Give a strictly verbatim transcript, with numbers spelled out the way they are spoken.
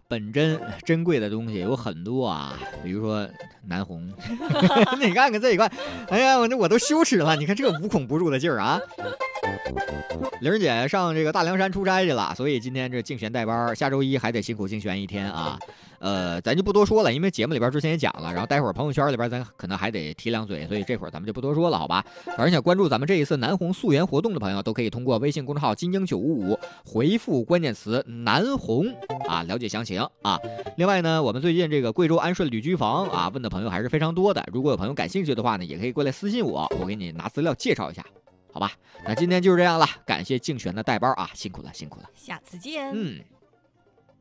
本真珍贵的东西有很多啊，比如说南红，你看看这一块，哎呀，我我都羞耻了，你看这个无孔不入的劲儿啊。玲儿姐上这个大凉山出差去了，所以今天这竞选带班，下周一还得辛苦竞选一天啊。呃，咱就不多说了，因为节目里边之前也讲了，然后待会儿朋友圈里边咱可能还得提两嘴，所以这会儿咱们就不多说了，好吧？反正想关注咱们这一次南红溯源活动的朋友，都可以通过微信公众号金鹰九五五回复关键词南红啊，了解详情啊。另外呢，我们最近这个贵州安顺旅居房啊，问的朋友还是非常多的，如果有朋友感兴趣的话呢，也可以过来私信我，我给你拿资料介绍一下。好吧，那今天就是这样了，感谢竞选的带班啊，辛苦了，辛苦了， 下次见。 嗯。